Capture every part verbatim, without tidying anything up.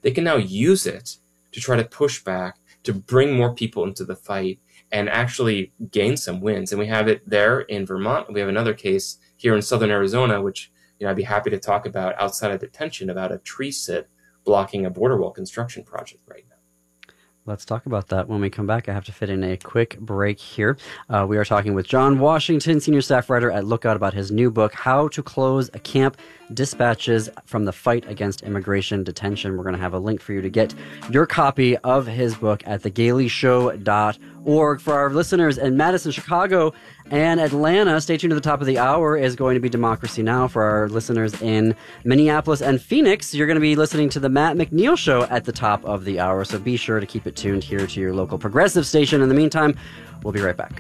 they can now use it to try to push back, to bring more people into the fight and actually gain some wins. And we have it there in Vermont. We have another case here in southern Arizona, which, you know, I'd be happy to talk about outside of detention, about a tree sit blocking a border wall construction project right now. Let's talk about that when we come back. I have to fit in a quick break here. Uh, we are talking with John Washington, senior staff writer at Lookout, about his new book, How to Close a Camp, Dispatches from the Fight Against Immigration Detention. We're going to have a link for you to get your copy of his book at the gailey show dot org. For our listeners in Madison, Chicago, and Atlanta, stay tuned to the top of the hour is going to be Democracy Now! For our listeners in Minneapolis and Phoenix, you're going to be listening to the Matt McNeil Show at the top of the hour. So be sure to keep it tuned here to your local progressive station. In the meantime, we'll be right back.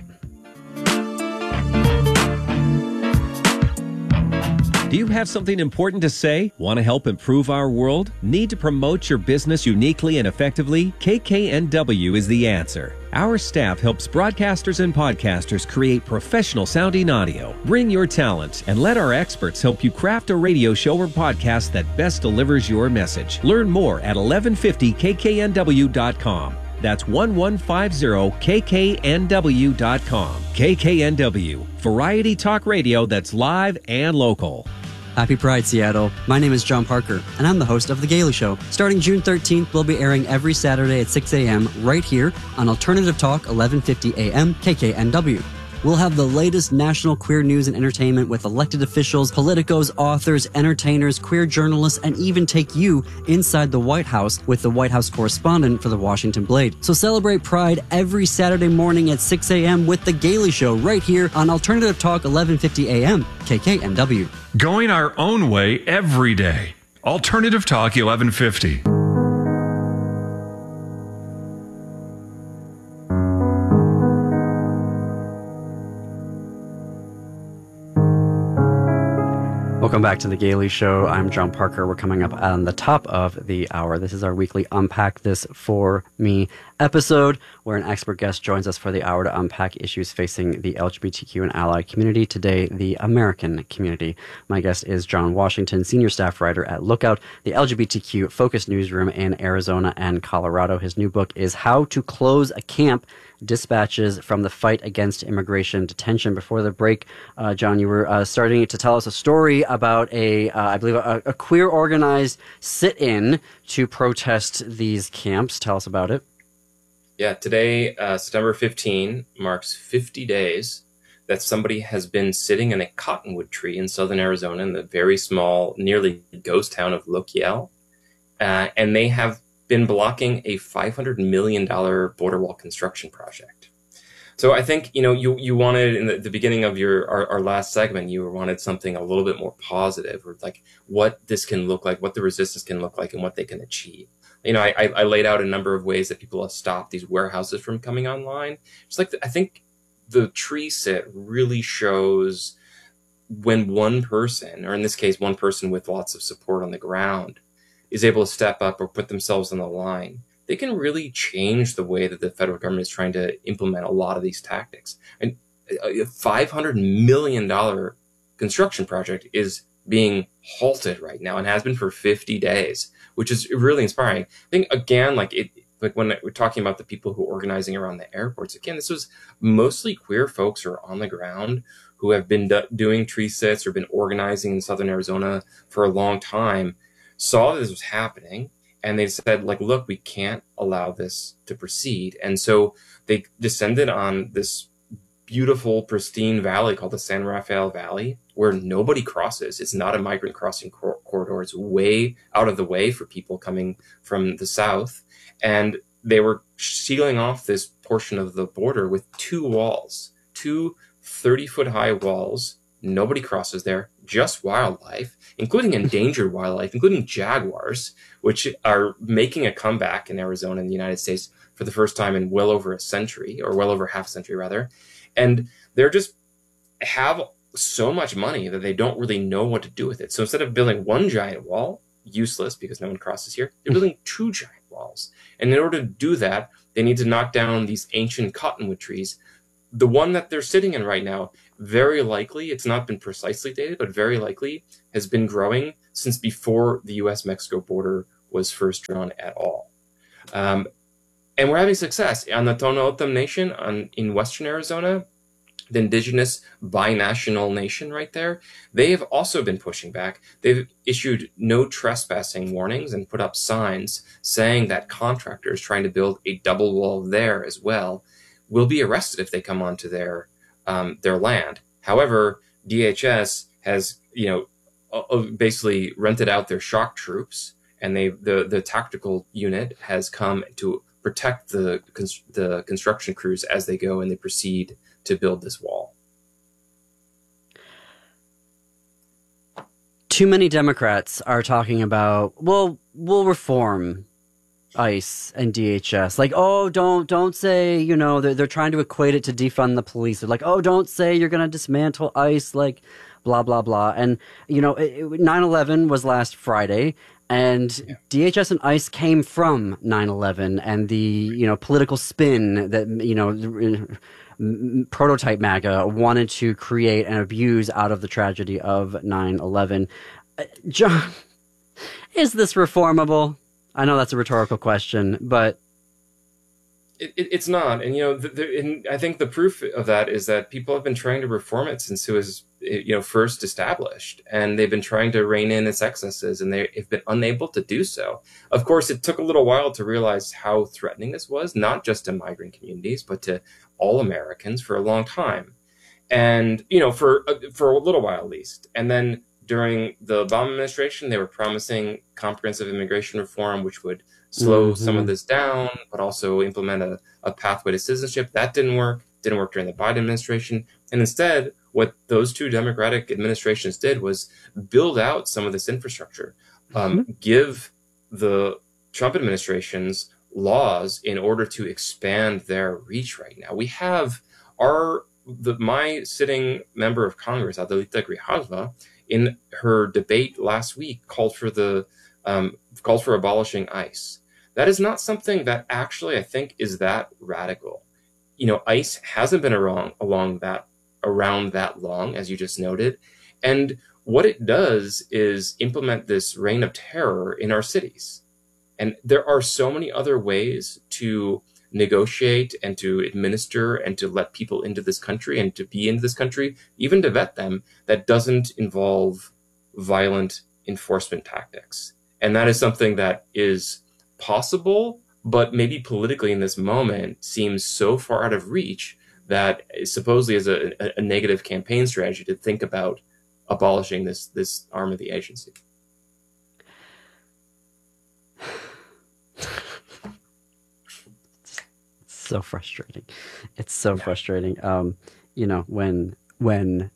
Do you have something important to say? Want to help improve our world? Need to promote your business uniquely and effectively? K K N W is the answer. Our staff helps broadcasters and podcasters create professional sounding audio. Bring your talent and let our experts help you craft a radio show or podcast that best delivers your message. Learn more at eleven fifty K K N W dot com. That's eleven fifty K K N W dot com. K K N W, variety talk radio that's live and local. Happy Pride, Seattle. My name is John Parker, and I'm the host of The Gailey Show. Starting June thirteenth, we'll be airing every Saturday at six a.m. right here on Alternative Talk, eleven fifty A M, K K N W. We'll have the latest national queer news and entertainment with elected officials, politicos, authors, entertainers, queer journalists, and even take you inside the White House with the White House correspondent for the Washington Blade. So celebrate Pride every Saturday morning at six a.m. with The Gailey Show right here on Alternative Talk, eleven fifty A M, K K N W. Going our own way every day. Alternative Talk, eleven fifty. Welcome back to The Gailey Show. I'm John Parker. We're coming up on the top of the hour. This is our weekly Unpack This For Me episode, where an expert guest joins us for the hour to unpack issues facing the L G B T Q and ally community, today the American community. My guest is John Washington, senior staff writer at Lookout, the L G B T Q focused newsroom in Arizona and Colorado. His new book is How to Close a Camp, Dispatches from the Fight Against Immigration Detention. Before the break, uh, John, you were uh, starting to tell us a story about a, uh, I believe, a, a queer organized sit-in to protest these camps. Tell us about it. Yeah, today, uh, September fifteenth, marks fifty days that somebody has been sitting in a cottonwood tree in southern Arizona in the very small, nearly ghost town of Lochiel. Uh, and they have been blocking a five hundred million dollars border wall construction project. So I think, you know, you, you wanted in the, the beginning of your our, our last segment, you wanted something a little bit more positive, or like what this can look like, what the resistance can look like, and what they can achieve. You know, I, I laid out a number of ways that people have stopped these warehouses from coming online. It's like, the, I think the tree sit really shows when one person, or in this case, one person with lots of support on the ground, is able to step up or put themselves on the line, they can really change the way that the federal government is trying to implement a lot of these tactics. And a five hundred million dollars construction project is being halted right now and has been for fifty days, which is really inspiring. I think, again, like it, like when we're talking about the people who are organizing around the airports, again, this was mostly queer folks who are on the ground, who have been do- doing tree sits or been organizing in southern Arizona for a long time, saw that this was happening, and they said, like, look, we can't allow this to proceed. And so they descended on this beautiful, pristine valley called the San Rafael Valley, where nobody crosses. It's not a migrant crossing cor- corridor. It's way out of the way for people coming from the south. And they were sealing off this portion of the border with two walls, two thirty-foot high walls. Nobody crosses there, just wildlife, including endangered wildlife, including jaguars, which are making a comeback in Arizona and the United States for the first time in well over a century, or well over half a century, rather. And they're just have so much money that they don't really know what to do with it. So instead of building one giant wall, useless because no one crosses here, they're building two giant walls. And in order to do that, they need to knock down these ancient cottonwood trees. The one that they're sitting in right now, very likely, it's not been precisely dated, but very likely has been growing since before the U S Mexico border was first drawn at all. Um, and we're having success. On the Tohono O'odham Nation on, in western Arizona, the indigenous binational nation right there, they have also been pushing back. They've issued no trespassing warnings and put up signs saying that contractors trying to build a double wall there as well will be arrested if they come onto their um, their land. However, D H S has, you know, uh, basically rented out their shock troops, and they the the tactical unit has come to protect the the construction crews as they go and they proceed to build this wall. Too many Democrats are talking about, well, we'll reform ICE and D H S. Like, oh, don't don't say, you know, they're, they're trying to equate it to defund the police. They're like, oh, don't say you're going to dismantle ICE, like, blah, blah, blah. And, you know, nine eleven was last Friday. And yeah. D H S and ICE came from nine eleven and the, you know, political spin that, you know, prototype MAGA wanted to create and abuse out of the tragedy of nine eleven. Uh, John, is this reformable? I know that's a rhetorical question, but it, it, it's not. And, you know, the, the, and I think the proof of that is that people have been trying to reform it since it was, you know, first established, and they've been trying to rein in its excesses, and they have been unable to do so. Of course, it took a little while to realize how threatening this was, not just to migrant communities, but to all Americans for a long time. And, you know, for, for a little while at least. And then during the Obama administration, they were promising comprehensive immigration reform, which would slow mm-hmm. some of this down, but also implement a, a pathway to citizenship. That didn't work. Didn't work during the Biden administration. And instead, what those two Democratic administrations did was build out some of this infrastructure, um, mm-hmm. give the Trump administration's laws in order to expand their reach right now. We have our, the, my sitting member of Congress, Adelita Grijalva, in her debate last week called for the um, called for abolishing ICE. That is not something that actually I think is that radical. You know, ICE hasn't been around along that around that long, as you just noted, and what it does is implement this reign of terror in our cities. And there are so many other ways to negotiate and to administer and to let people into this country and to be in this country, even to vet them, that doesn't involve violent enforcement tactics. And that is something that is possible, but maybe politically in this moment seems so far out of reach that supposedly is a, a negative campaign strategy to think about abolishing this, this arm of the agency. So frustrating. It's so yeah. frustrating. Um, you know, when when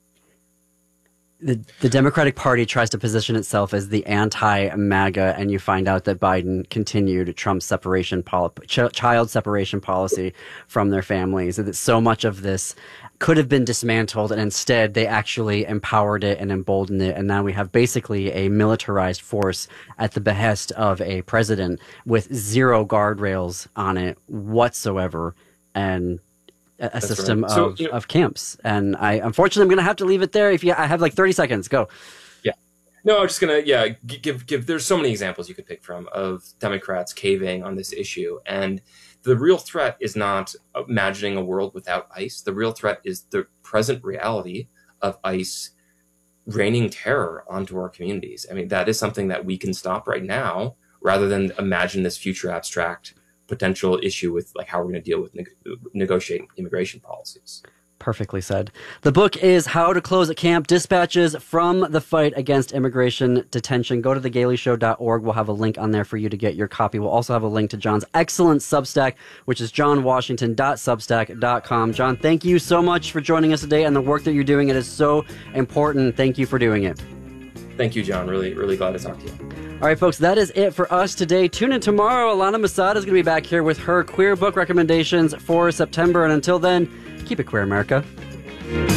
the the Democratic Party tries to position itself as the anti-MAGA, and you find out that Biden continued Trump's separation poli- ch- child separation policy from their families, that so much of this could have been dismantled, and instead they actually empowered it and emboldened it, and now we have basically a militarized force at the behest of a president with zero guardrails on it whatsoever, and a, a system right. so, of, you know, of camps. And I, unfortunately, I'm going to have to leave it there. If you, I have like thirty seconds, go. Yeah, no, I'm just gonna yeah give give. There's so many examples you could pick from of Democrats caving on this issue, and the real threat is not imagining a world without ICE. The real threat is the present reality of ICE raining terror onto our communities. I mean, that is something that we can stop right now, rather than imagine this future abstract potential issue with like how we're going to deal with neg- negotiating immigration policies. Perfectly said. The book is How to Close a Camp, Dispatches from the Fight Against Immigration Detention. Go to the gailey show dot org. We'll have a link on there for you to get your copy. We'll also have a link to John's excellent Substack, which is john washington dot substack dot com. John, thank you so much for joining us today and the work that you're doing. It is so important. Thank you for doing it. Thank you, John. Really, really glad to talk to you. All right, folks, that is it for us today. Tune in tomorrow. Alana Masada is going to be back here with her queer book recommendations for September. And until then, keep it queer, America.